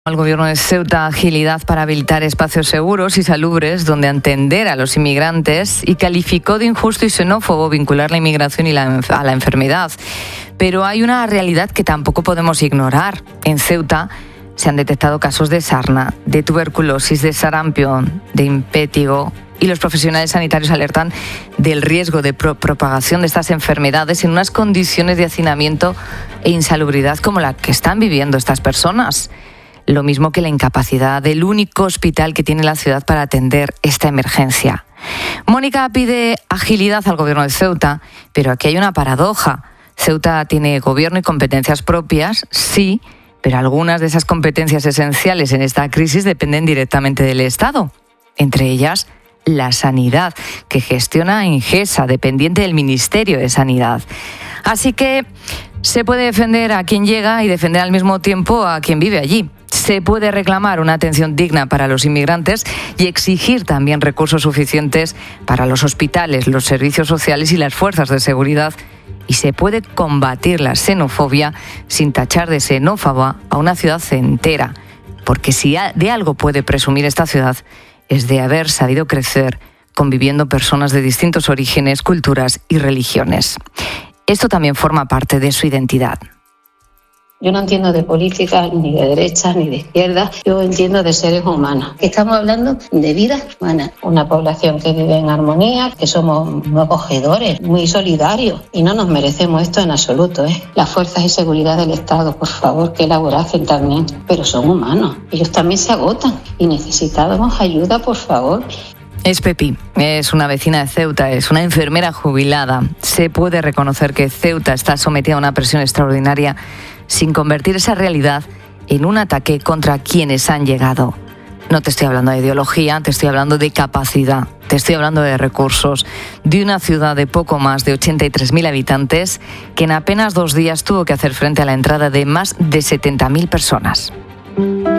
Al Gobierno de Ceuta agilidad para habilitar espacios seguros y salubres donde atender a los inmigrantes y calificó de injusto y xenófobo vincular la inmigración a la enfermedad. Pero hay una realidad que tampoco podemos ignorar. En Ceuta se han detectado casos de sarna, de tuberculosis, de sarampión, de impétigo, y los profesionales sanitarios alertan del riesgo de propagación de estas enfermedades en unas condiciones de hacinamiento e insalubridad como la que están viviendo estas personas. Lo mismo que la incapacidad del único hospital que tiene la ciudad para atender esta emergencia. Mónica pide agilidad al Gobierno de Ceuta, pero aquí hay una paradoja. Ceuta tiene gobierno y competencias propias, sí, pero algunas de esas competencias esenciales en esta crisis dependen directamente del Estado. Entre ellas, la sanidad, que gestiona Ingesa, dependiente del Ministerio de Sanidad. Así que se puede defender a quien llega y defender al mismo tiempo a quien vive allí. Se puede reclamar una atención digna para los inmigrantes y exigir también recursos suficientes para los hospitales, los servicios sociales y las fuerzas de seguridad. Y se puede combatir la xenofobia sin tachar de xenófoba a una ciudad entera. Porque si de algo puede presumir esta ciudad es de haber sabido crecer conviviendo personas de distintos orígenes, culturas y religiones. Esto también forma parte de su identidad. Yo no entiendo de política, ni de derecha, ni de izquierda. Yo entiendo de seres humanos. Estamos hablando de vidas humanas. Una población que vive en armonía, que somos muy acogedores, muy solidarios. Y no nos merecemos esto en absoluto, ¿eh? Las fuerzas de seguridad del Estado, por favor, que elaborasen también. Pero son humanos. Ellos también se agotan. Y necesitamos ayuda, por favor. Es Pepi, es una vecina de Ceuta, es una enfermera jubilada. Se puede reconocer que Ceuta está sometida a una presión extraordinaria sin convertir esa realidad en un ataque contra quienes han llegado. No te estoy hablando de ideología, te estoy hablando de capacidad, te estoy hablando de recursos, de una ciudad de poco más de 83.000 habitantes que en apenas 2 días tuvo que hacer frente a la entrada de más de 70.000 personas.